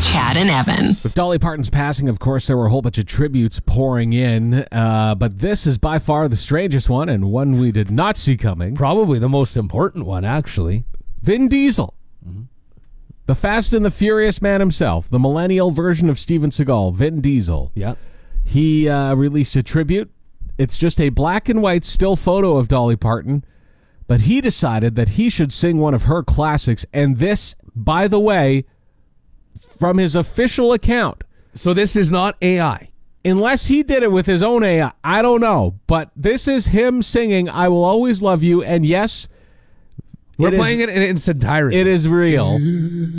Chad and Evan. With Dolly Parton's passing, of course, there were a whole bunch of tributes pouring in, but this is by far the strangest one and one we did not see coming. Probably the most important one, actually. Vin Diesel. The Fast and the Furious man himself, the millennial version of Steven Seagal, Vin Diesel. Yeah. He released a tribute. It's just a black and white still photo of Dolly Parton, but he decided that he should sing one of her classics, and this, by the way, from his official account. So this is not AI. Unless he did it with his own AI, I don't know, but this is him singing I Will Always Love You, and yes, We're playing it in its entirety. It is real.